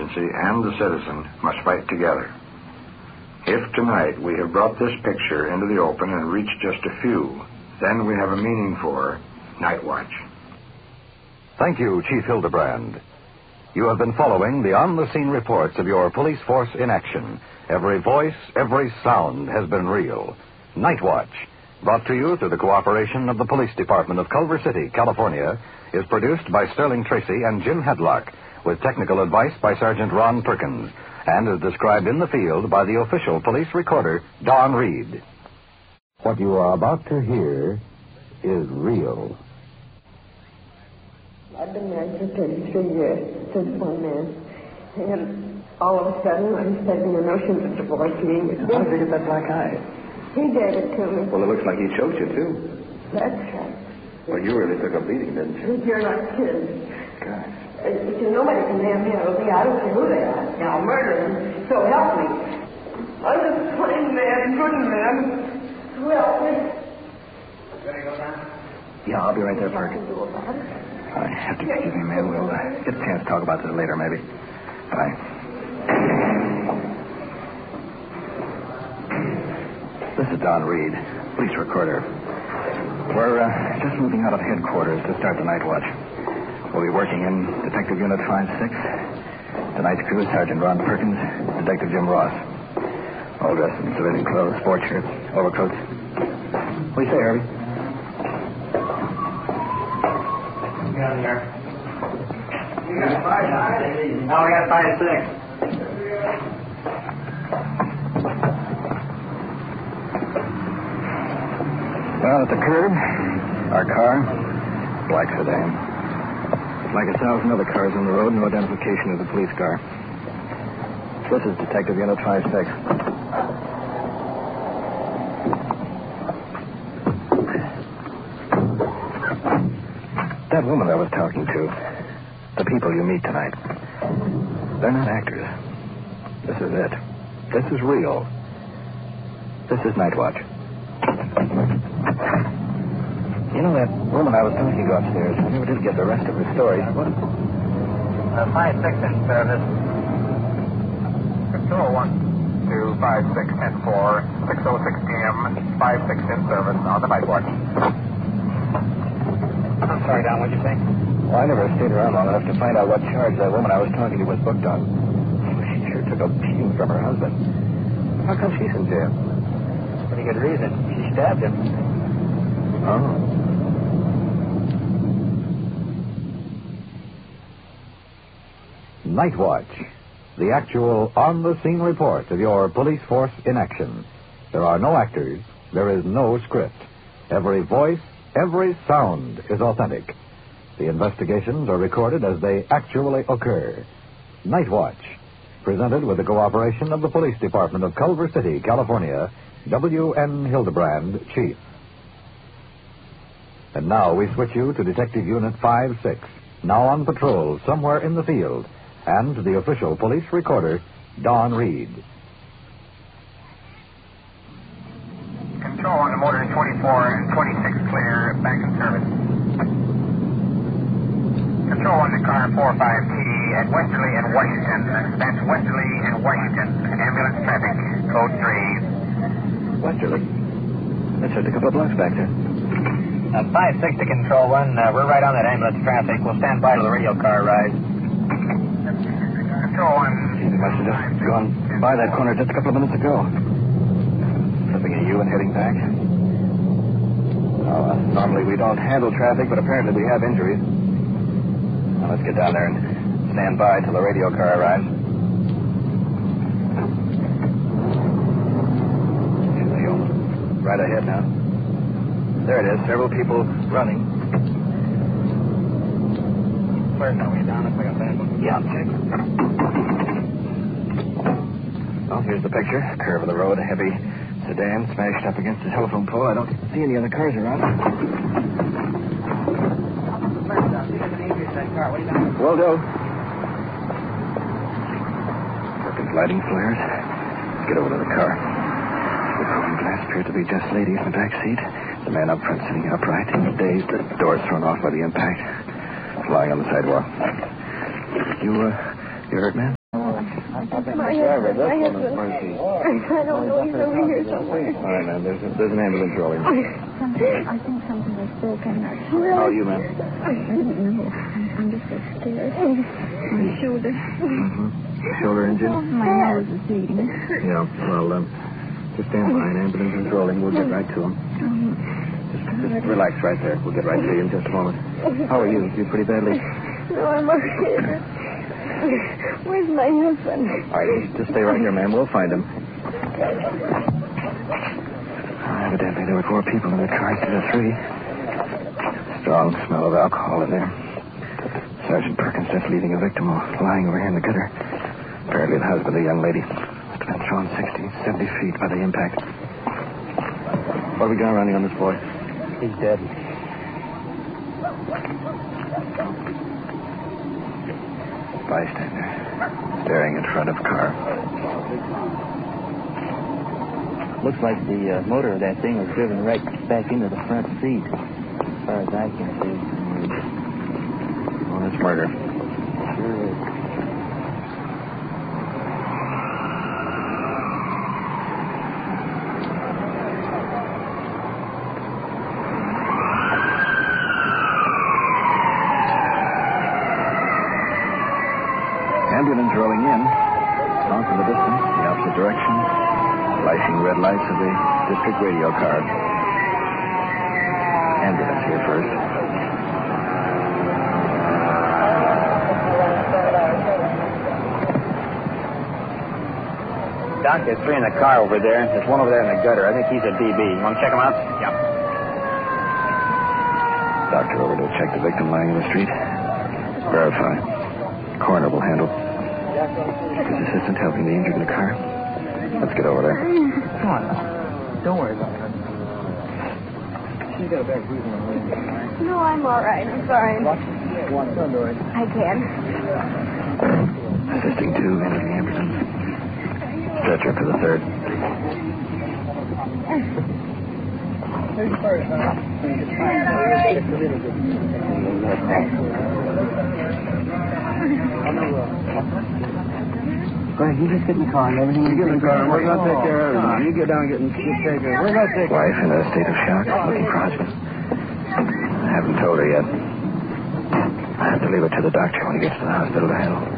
agency and the citizen must fight together. If tonight we have brought this picture into the open and reached just a few, then we have a meaning for Night Watch. Thank you, Chief Hildebrand. You have been following the on-the-scene reports of your police force in action. Every voice, every sound has been real. Night Watch, brought to you through the cooperation of the Police Department of Culver City, California, is produced by Sterling Tracy and Jim Hedlock, with technical advice by Sergeant Ron Perkins, and is described in the field by the official police recorder, Don Reed. What you are about to hear is real. I've been married for 33 years since one man. And all of a sudden, I'm having a notion of divorcing me. How did you get that black eye? He gave it to me. Well, it looks like he choked you, too. That's right. Well, you really took a beating, didn't you? You're not kidding. Gosh. Nobody can damn handle me. I don't care who they are. I'll murder them. So help me. I'm just a plain man, good man. Who help me? Yeah, I'll be right there, Perk. I have to excuse me, man. We'll get a chance to talk about this later, maybe. Bye. This is Don Reed, police recorder. We're just moving out of headquarters to start the night watch. We'll be working in Detective Unit 5-6. Tonight's crew is Sergeant Ron Perkins, Detective Jim Ross. All dressed in civilian clothes, sports shirts, overcoats. What do you say, Harvey? Get in here. You got 5-9? No, we got 5-6. Well, at the curb, our car, black sedan. Like 1,000 other cars on the road, no identification of the police car. This is Detective Unit 5-6. That woman I was talking to, the people you meet tonight, they're not actors. This is it. This is real. This is Night Watch. You know that woman I was talking to upstairs? I never did get the rest of her story. What? 5-6 in service. Control 1 to 5-6-10-4, 6:06 p.m. 5-6 in service on the night watch. I'm sorry, Don. What'd you say? Well, I never stayed around long enough to find out what charge that woman I was talking to was booked on. She sure took a beating from her husband. How come she's in jail? Pretty good reason. She stabbed him. Oh. Night Watch, the actual on-the-scene report of your police force in action. There are no actors. There is no script. Every voice, every sound is authentic. The investigations are recorded as they actually occur. Night Watch, presented with the cooperation of the Police Department of Culver City, California, W.N. Hildebrand, Chief. And now we switch you to Detective Unit 5-6, now on patrol somewhere in the field, and to the official police recorder, Don Reed. Control on the motor 24 and 26 clear, back in service. Control on the car 45T at Westerly and Washington. That's Westerly and Washington. Ambulance traffic, code 3. Westerly? That's just a couple of blocks back there. 5-6 to Control 1. We're right on that ambulance traffic. We'll stand by till the radio car arrives. Control 1. He must have just gone by that corner just a couple of minutes ago. Slipping a U and heading back. Normally we don't handle traffic, but apparently we have injuries. Now let's get down there and stand by till the radio car arrives. Here's the hill. Right ahead now. There it is. Several people running. Where's that way down? Looks like a bad one. Yeah, check. Well, here's the picture. Curve of the road, a heavy sedan smashed up against a telephone pole. I don't see any other cars around. Will do. Perkins lighting flares. Let's get over to the car. The broken glass appears to be just ladies in the back seat. The man up front sitting upright, dazed, the doors thrown off by the impact, lying on the sidewalk. You hurt, man? My husband. I don't know. He's over here somewhere. All right, ma'am. There's an ambulance rolling. I think something was broken. How are you, ma'am? I didn't know. I'm just so scared. My shoulder. Shoulder injured? My nose is bleeding. Yeah, well, just stand by. An ambulance is rolling. We'll get right to him. Just relax right there. We'll get right to you in just a moment. How are you? You pretty badly? No, I'm okay. Where's my husband? All right, just stay right here, ma'am. We'll find him. Evidently, there were 4 people in the car instead of 3. Strong smell of alcohol in there. Sergeant Perkins just leaving a victim lying over here in the gutter. Apparently the husband of the young lady. Must have been thrown 60, 70 feet by the impact. What have we got running on this boy? He's dead. Bystander. Staring in front of car. Looks like the motor of that thing was driven right back into the front seat, as far as I can see. Oh, that's murder. Sure is. Ambulance rolling in. Off in the distance, the opposite direction. Flashing red lights of the district radio car. Ambulance here first. Doc, there's 3 in the car over there. There's one over there in the gutter. I think he's a DB. You want to check him out? Yeah. Doctor over to check the victim lying in the street. Verify. Coroner will handle. His assistant helping the injured in the car. Let's get over there. Come on now. Don't worry about it. She's got a bad bruise on her leg. No, I'm all right. I'm sorry. Don't do it. I can. Assisting 2 into the ambulance. Stretcher to the 3rd. Go ahead, you just get in the car and everything. You get in the car and we're going to take care of everything. You get down and get care of it. We're going to take care of it. Wife in a state of shock, looking for husband. I haven't told her yet. I have to leave it to the doctor when he gets to the hospital to handle.